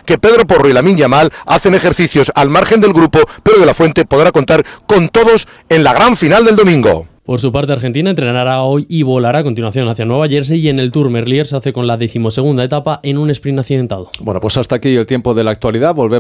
que Pedro Porro y Lamine Yamal hacen ejercicios al margen del grupo, pero De La Fuente podrá contar con todos en la gran final del domingo. Por su parte, Argentina entrenará hoy y volará a continuación hacia Nueva Jersey, y en el Tour Merlier se hace con la 12ª etapa en un sprint accidentado. Bueno, pues hasta aquí el tiempo de la actualidad. Volvemos